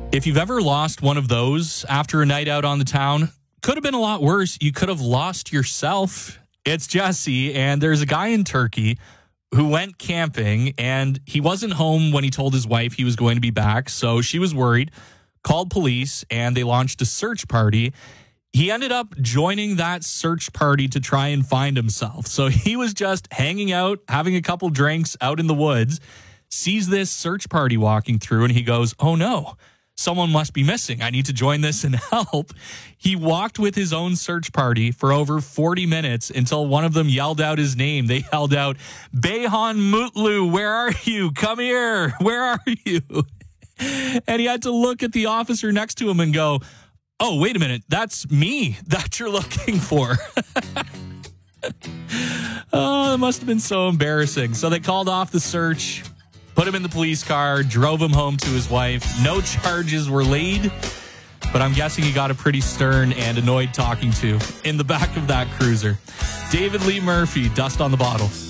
If you've ever lost one of those after a night out on the town, could have been a lot worse. You could have lost yourself. It's Jesse, and there's a guy in Turkey who went camping, and he wasn't home when he told his wife he was going to be back, so she was worried, called police, and they launched a search party. He ended up joining that search party to try and find himself. So he was just hanging out, having a couple drinks out in the woods, sees this search party walking through, and he goes, "Oh no, someone must be missing. I need to join this and help." He walked with his own search party for over 40 minutes until one of them yelled out his name. They yelled out, "Beyhan Mutlu, where are you? Come here. Where are you?" And he had to look at the officer next to him and go, "Oh, wait a minute. That's me that you're looking for." Oh, it must have been so embarrassing. So they called off the search, put him in the police car, drove him home to his wife. No charges were laid, but I'm guessing he got a pretty stern and annoyed talking to in the back of that cruiser. David Lee Murphy, Dust on the Bottle.